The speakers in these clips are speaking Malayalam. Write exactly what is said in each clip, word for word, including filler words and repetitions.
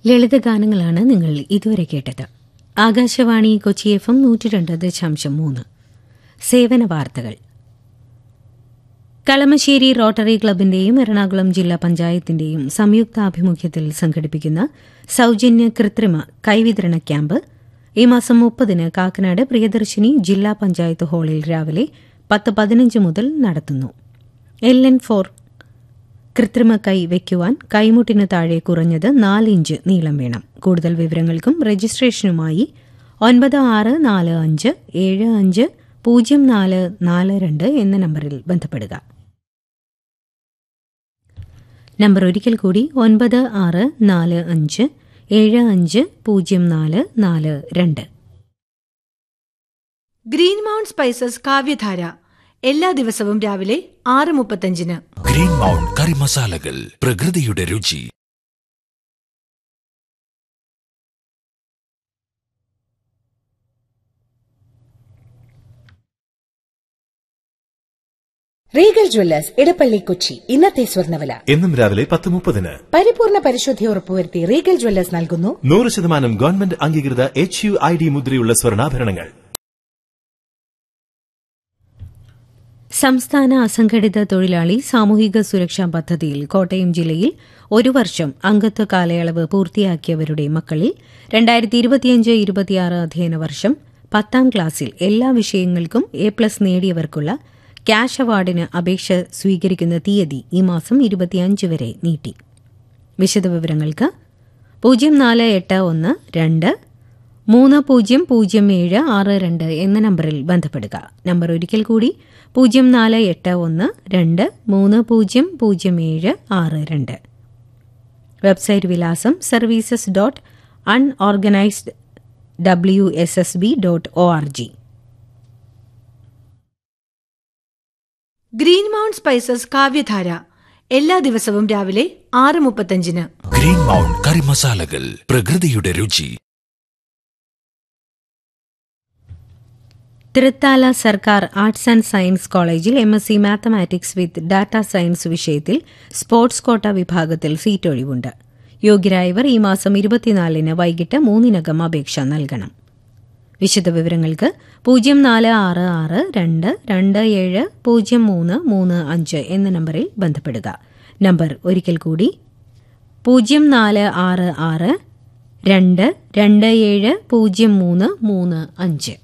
ലളിതഗാനങ്ങളാണ് നിങ്ങൾ ഇതുവരെ കേട്ടത്. ആകാശവാണി കൊച്ചി എഫ് എം നൂറ്റി രണ്ട് ദശാംശം മൂന്ന്. സേവന വാർത്തകൾ. കളമശ്ശേരി റോട്ടറി ക്ലബിന്റെയും എറണാകുളം ജില്ലാ പഞ്ചായത്തിന്റെയും സംയുക്താഭിമുഖ്യത്തിൽ സംഘടിപ്പിക്കുന്ന സൌജന്യ കൃത്രിമ കൈവിതരണ ക്യാമ്പ് ഈ മാസം മുപ്പതിന് കാക്കനാട് പ്രിയദർശിനി ജില്ലാ പഞ്ചായത്ത് ഹാളിൽ രാവിലെ പത്ത് പതിനഞ്ച് മുതൽ നടത്തുന്നു. എൽ എൻ ഫോർ കൃത്രിമ കൈ വയ്ക്കുവാൻ കൈമുട്ടിന് താഴെ കുറഞ്ഞത് നാല് ഇഞ്ച് നീളം വേണം. കൂടുതൽ വിവരങ്ങൾക്കും രജിസ്ട്രേഷനുമായി ഒൻപത് ആറ് നാല് അഞ്ച് ഏഴ് അഞ്ച് പൂജ്യം നാല് നാല് രണ്ട് എന്ന നമ്പറിൽ ബന്ധപ്പെടുക. നമ്പർ ഒരിക്കൽ കൂടി ഒൻപത് ആറ് നാല് അഞ്ച് ഏഴ് അഞ്ച് പൂജ്യം നാല് നാല് രണ്ട്. ഗ്രീൻ മൗണ്ട് സ്പൈസസ് കാവ്യധാര എല്ലാ ദിവസവും രാവിലെ ആറ് മുപ്പത്തഞ്ചിന്. ഗ്രീൻ മൗണ്ട് കറി മസാലകൾ, പ്രകൃതിയുടെ രുചി. റീഗൽ ജ്വല്ലേഴ്സ് ഇടപ്പള്ളി കൊച്ചി ഇന്നത്തെ സ്വർണ്ണവില എന്നും രാവിലെ പത്ത് മുപ്പതിന്. പരിപൂർണ പരിശുദ്ധി ഉറപ്പുവരുത്തി റീഗൽ ജ്വല്ലേഴ്സ് നൽകുന്നു നൂറ് ശതമാനം ഗവൺമെന്റ് അംഗീകൃത എച്ച് യു ഐ ഡി മുദ്രയുള്ള സ്വർണ്ണാഭരണങ്ങൾ. സംസ്ഥാന അസംഘടിത തൊഴിലാളി സാമൂഹിക സുരക്ഷാ പദ്ധതിയിൽ കോട്ടയം ജില്ലയിൽ ഒരു വർഷം അംഗത്വ കാലയളവ് പൂർത്തിയാക്കിയവരുടെ മക്കളിൽ രണ്ടായിരത്തി ഇരുപത്തിയഞ്ച് ഇരുപത്തിയാറ് അധ്യയന വർഷം പത്താം ക്ലാസ്സിൽ എല്ലാ വിഷയങ്ങൾക്കും എ പ്ലസ് നേടിയവർക്കുള്ള ക്യാഷ് അവാർഡിന് അപേക്ഷ സ്വീകരിക്കുന്ന തീയതി ഈ മാസം ഇരുപത്തിയഞ്ച് വരെ നീട്ടി. വിശദവിവരങ്ങൾക്ക് പൂജ്യം നാല് എട്ട് ഒന്ന് രണ്ട് മൂന്ന് പൂജ്യം പൂജ്യം ഏഴ് ആറ് രണ്ട് എന്ന നമ്പറിൽ ബന്ധപ്പെടുക. നമ്പർ ഒരിക്കൽ കൂടി പൂജ്യം നാല് എട്ട് ഒന്ന് രണ്ട് മൂന്ന് പൂജ്യം പൂജ്യം ഏഴ് ആറ് രണ്ട്. വെബ്സൈറ്റ് വിലാസം services dot unorganised W S S B dot O R G. Green mount spices കാവ്യധാര എല്ലാ ദിവസവും രാവിലെ ആറ് മുപ്പത്തഞ്ചിന്. ഗ്രീൻ മൗണ്ട് കറി മസാലകൾ, പ്രകൃതിയുടെ രുചി. തൃത്താല സർക്കാർ ആർട്സ് ആൻഡ് സയൻസ് കോളേജിൽ എം എസ് സി മാത്തമാറ്റിക്സ് വിത്ത് ഡാറ്റ സയൻസ് വിഷയത്തിൽ സ്പോർട്സ് കോട്ട വിഭാഗത്തിൽ സീറ്റൊഴിവുണ്ട്. യോഗ്യരായവർ ഈ മാസം ഇരുപത്തിനാലിന് വൈകിട്ട് മൂന്നിനകം അപേക്ഷ നൽകണം. വിശദവിവരങ്ങൾക്ക് പൂജ്യം നാല് ആറ് ആറ് രണ്ട് രണ്ട് ഏഴ് പൂജ്യം മൂന്ന് മൂന്ന് അഞ്ച് എന്ന നമ്പറിൽ ബന്ധപ്പെടുക. നമ്പർ ഒരിക്കൽ കൂടി പൂജ്യം നാല് ആറ് ആറ് രണ്ട് രണ്ട് ഏഴ് പൂജ്യം മൂന്ന് മൂന്ന് അഞ്ച്.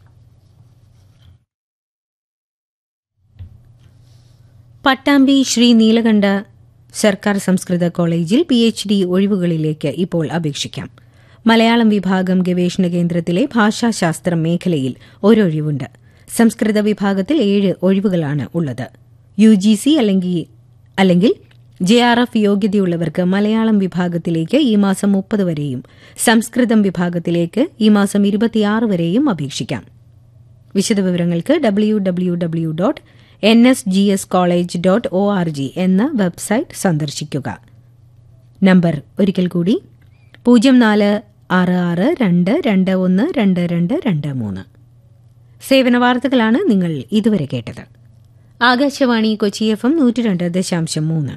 പട്ടാമ്പി ശ്രീ നീലകണ്ഠ സർക്കാർ സംസ്കൃത കോളേജിൽ പി എച്ച് ഡി ഒഴിവുകളിലേക്ക് ഇപ്പോൾ അപേക്ഷിക്കാം. മലയാളം വിഭാഗം ഗവേഷണ കേന്ദ്രത്തിലെ ഭാഷാശാസ്ത്ര മേഖലയിൽ ഒരൊഴിവുണ്ട്. സംസ്കൃത വിഭാഗത്തിൽ ഏഴ് ഒഴിവുകളാണ് ഉള്ളത്. യു ജി സി അല്ലെങ്കിൽ അല്ലെങ്കിൽ ജെ ആർ എഫ് യോഗ്യതയുള്ളവർക്ക് മലയാളം വിഭാഗത്തിലേക്ക് ഈ മാസം മുപ്പത് വരെയും സംസ്കൃതം വിഭാഗത്തിലേക്ക് ഈ മാസം ഇരുപത്തിയാറ് വരെയും അപേക്ഷിക്കാം. വിശദവിവരങ്ങൾക്ക് W W W dot N S G S college dot O R G എന്ന വെബ്സൈറ്റ് സന്ദർശിക്കുക. നമ്പർ ഒരിക്കൽ കൂടി പൂജ്യം നാല് ആറ് ആറ് രണ്ട് രണ്ട് ഒന്ന് രണ്ട് രണ്ട് രണ്ട് മൂന്ന്. സേവന വാർത്തകളാണ് നിങ്ങൾ ഇതുവരെ കേട്ടത്. ആകാശവാണി കൊച്ചി എഫ് എം നൂറ്റി രണ്ട് ദശാംശം മൂന്ന്.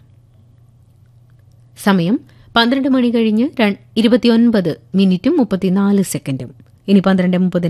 സമയം പന്ത്രണ്ട് മണി കഴിഞ്ഞ് ഇരുപത്തിയൊൻപത് മിനിറ്റും മുപ്പത്തിനാല് സെക്കൻഡും. ഇനി പന്ത്രണ്ട് മുപ്പത്